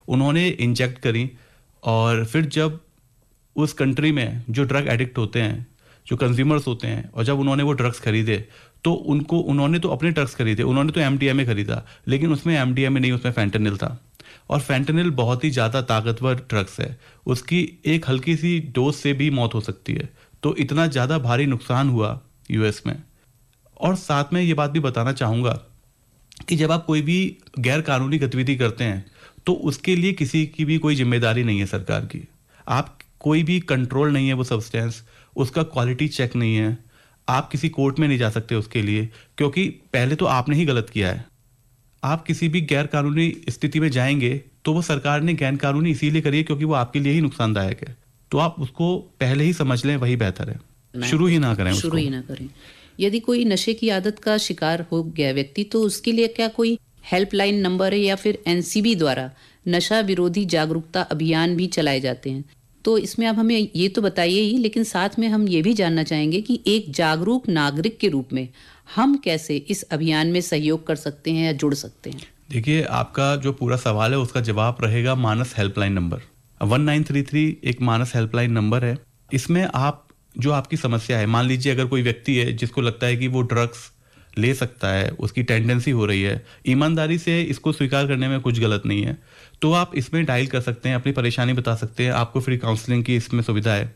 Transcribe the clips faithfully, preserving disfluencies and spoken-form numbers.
उन्होंने इंजेक्ट करी, और फिर जब उस कंट्री में जो ड्रग एडिक्ट होते हैं, जो कंज्यूमर्स होते हैं, और जब उन्होंने वो ड्रग्स खरीदे तो उनको उन्होंने तो अपने ड्रग्स खरीदे, उन्होंने तो एमडीएमए खरीदा, लेकिन उसमें एमडीएमए नहीं, उसमें फैंटेनिल था। और फैंटेनिल बहुत ही ज़्यादा ताकतवर ड्रग्स है, उसकी एक हल्की सी डोज से भी मौत हो सकती है। तो इतना ज़्यादा भारी नुकसान हुआ यूएस में। और साथ में ये बात भी बताना चाहूँगा कि जब आप कोई भी गैर कानूनी गतिविधि करते हैं तो उसके लिए किसी की भी कोई जिम्मेदारी नहीं है सरकार की। आप कोई भी कंट्रोल नहीं है वो सब्सटेंस, उसका क्वालिटी चेक नहीं है, आप किसी कोर्ट में नहीं जा सकते उसके लिए, क्योंकि पहले तो आपने ही गलत किया है। आप किसी भी गैर कानूनी स्थिति में जाएंगे तो वो सरकार ने गैर कानूनी इसीलिए करी है क्योंकि वो आपके लिए ही नुकसानदायक है। तो आप उसको पहले ही समझ लें, वही बेहतर है। शुरू ही ना करें उसको। शुरू ही ना करें। यदि कोई नशे की आदत का शिकार हो गया व्यक्ति, तो उसके लिए क्या कोई हेल्पलाइन नंबर है या फिर एनसीबी द्वारा नशा विरोधी जागरूकता अभियान भी चलाए जाते हैं? तो इसमें आप हमें ये तो बताइए ही, लेकिन साथ में हम ये भी जानना चाहेंगे कि एक जागरूक नागरिक के रूप में हम कैसे इस अभियान में सहयोग कर सकते हैं या जुड़ सकते हैं? देखिए, आपका जो पूरा सवाल है उसका जवाब रहेगा मानस helpline number. One nine three three एक मानस हेल्पलाइन नंबर है। इसमें आप जो आपकी समस्या है, मान लीजिए अगर कोई व्यक्ति है जिसको लगता है कि वो ड्रग्स ले सकता है, उसकी टेंडेंसी हो रही है, ईमानदारी से इसको स्वीकार करने में कुछ गलत नहीं है, तो आप इसमें डायल कर सकते हैं, अपनी परेशानी बता सकते हैं। आपको फ्री काउंसलिंग की इसमें सुविधा है।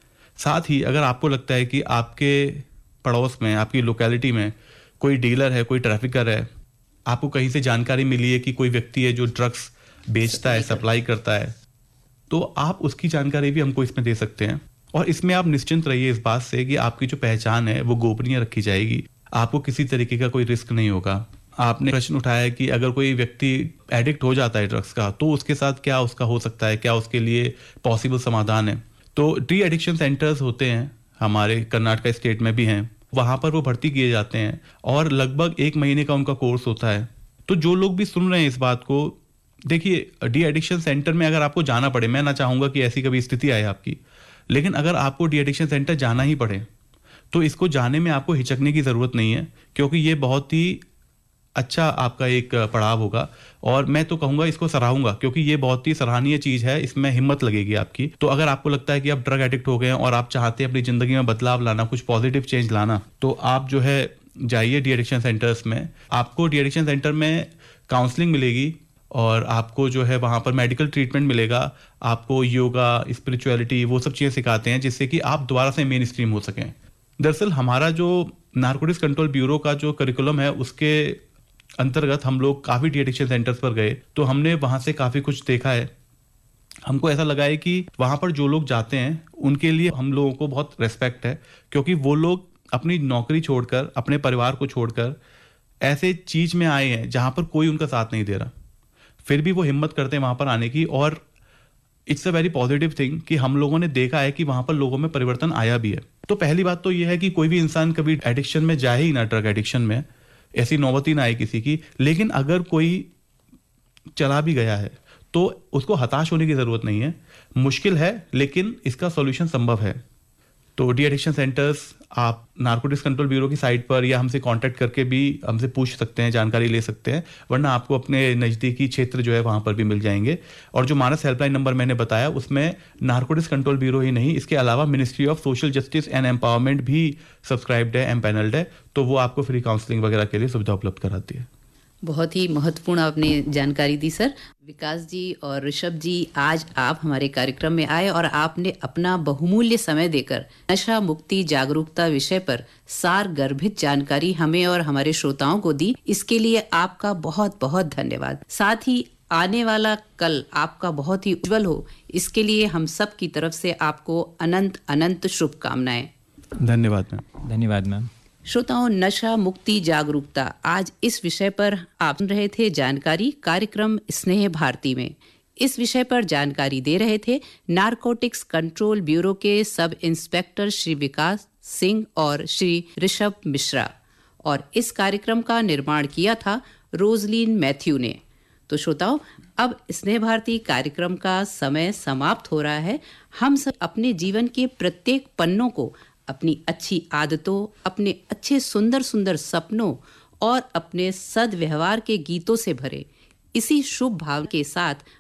साथ ही अगर आपको लगता है कि आपके पड़ोस में, आपकी लोकेलिटी में कोई डीलर है, कोई ट्रैफिकर है, आपको कहीं से जानकारी मिली है कि कोई व्यक्ति है जो ड्रग्स बेचता है, सप्लाई करता है, तो आप उसकी जानकारी भी हमको इसमें दे सकते हैं। और इसमें आप निश्चिंत रहिए इस बात से कि आपकी जो पहचान है वो गोपनीय रखी जाएगी, आपको किसी तरीके का कोई रिस्क नहीं होगा। आपने प्रश्न उठाया कि अगर कोई व्यक्ति एडिक्ट हो जाता है ड्रग्स का तो उसके साथ क्या उसका हो सकता है, क्या उसके लिए पॉसिबल समाधान है। तो डी एडिक्शन सेंटर्स होते हैं, हमारे कर्नाटक स्टेट में भी हैं, वहां पर वो भर्ती किए जाते हैं और लगभग एक महीने का उनका कोर्स होता है। तो जो लोग भी सुन रहे हैं इस बात को, देखिए, डी एडिक्शन सेंटर में अगर आपको जाना पड़े, मैं ना चाहूंगा कि ऐसी कभी स्थिति आए आपकी, लेकिन अगर आपको डी एडिक्शन सेंटर जाना ही पड़े तो इसको जाने में आपको हिचकने की जरूरत नहीं है, क्योंकि ये बहुत ही अच्छा आपका एक पड़ाव होगा। और मैं तो कहूंगा, इसको सराहूंगा, क्योंकि ये बहुत ही सराहनीय चीज है, इसमें हिम्मत लगेगी आपकी। तो अगर आपको लगता है कि आप ड्रग एडिक्ट हो गए हैं और आप चाहते हैं अपनी जिंदगी में बदलाव लाना, कुछ पॉजिटिव चेंज लाना, तो आप जो है जाइए डी एडिक्शन सेंटर्स में। आपको डी एडिक्शन सेंटर में काउंसलिंग मिलेगी और आपको जो है वहाँ पर मेडिकल ट्रीटमेंट मिलेगा, आपको योगा, स्पिरिचुअलिटी, वो सब चीज़ें सिखाते हैं जिससे कि आप दोबारा से मेन स्ट्रीम हो सकें। दरअसल हमारा जो नारकोटिक्स कंट्रोल ब्यूरो का जो करिकुलम है उसके अंतर्गत हम लोग काफ़ी डी एडिक्शन सेंटर्स पर गए, तो हमने वहाँ से काफ़ी कुछ देखा है। हमको ऐसा लगा है कि वहाँ पर जो लोग जाते हैं उनके लिए हम लोगों को बहुत रेस्पेक्ट है, क्योंकि वो लोग अपनी नौकरी छोड़कर, अपने परिवार को छोड़कर ऐसे चीज़ में आए हैं जहाँ पर कोई उनका साथ नहीं दे रहा, फिर भी वो हिम्मत करते हैं वहाँ पर आने की। और it's a very positive thing कि हम लोगों ने देखा है कि वहाँ पर लोगों में परिवर्तन आया भी है। तो पहली बात तो ये है कि कोई भी इंसान कभी एडिक्शन में जाए ही ना, ड्रग एडिक्शन में, ऐसी नौबत ही ना आए किसी की। लेकिन अगर कोई चला भी गया है तो उसको हताश होने की ज़रूरत नहीं है। मुश्किल है लेकिन इसका सॉल्यूशन संभव है। तो डी एडिक्शन सेंटर्स आप नारकोटिक्स कंट्रोल ब्यूरो की साइट पर या हमसे कांटेक्ट करके भी हमसे पूछ सकते हैं, जानकारी ले सकते हैं, वरना आपको अपने नज़दीकी क्षेत्र जो है वहाँ पर भी मिल जाएंगे। और जो मानस हेल्पलाइन नंबर मैंने बताया उसमें नारकोटिक्स कंट्रोल ब्यूरो ही नहीं, इसके अलावा ministry of social justice and empowerment भी सब्सक्राइब्ड है, एम्पैनल्ड है, तो वो आपको फ्री काउंसलिंग वगैरह के लिए सुविधा उपलब्ध कराती है। बहुत ही महत्वपूर्ण आपने जानकारी दी सर। विकास जी और ऋषभ जी, आज आप हमारे कार्यक्रम में आए और आपने अपना बहुमूल्य समय देकर नशा मुक्ति जागरूकता विषय पर सार गर्भित जानकारी हमें और हमारे श्रोताओं को दी। इसके लिए आपका बहुत बहुत धन्यवाद। साथ ही आने वाला कल आपका बहुत ही उज्जवल हो, इसके लिए हम सब की तरफ से आपको अनंत अनंत शुभकामनाएं। धन्यवाद मैम। धन्यवाद मैम। श्रोताओं, नशा मुक्ति जागरूकता, आज इस विषय पर आप सुन रहे थे जानकारी कार्यक्रम स्नेह भारती में। इस विषय पर जानकारी दे रहे थे नारकोटिक्स कंट्रोल ब्यूरो के सब इंस्पेक्टर श्री विकास सिंह और श्री ऋषभ मिश्रा, और इस कार्यक्रम का निर्माण किया था रोजलीन मैथ्यू ने। तो श्रोताओं, अब स्नेह भारती कार्यक्रम का समय समाप्त हो रहा है। हम सब अपने जीवन के प्रत्येक पन्नों को अपनी अच्छी आदतों, अपने अच्छे सुंदर सुंदर सपनों और अपने सद्व्यवहार के गीतों से भरे। इसी शुभ भाव के साथ